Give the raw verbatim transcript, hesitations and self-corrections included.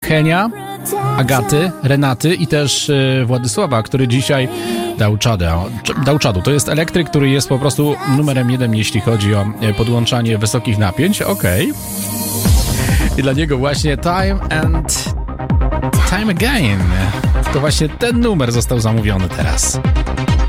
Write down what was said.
Henia, Agaty, Renaty i też Władysława, który dzisiaj dał czadu. Dał czadu. To jest elektryk, który jest po prostu numerem jeden, jeśli chodzi o podłączanie wysokich napięć. Okej. Okay. I dla niego właśnie Time and Time Again. To właśnie ten numer został zamówiony teraz.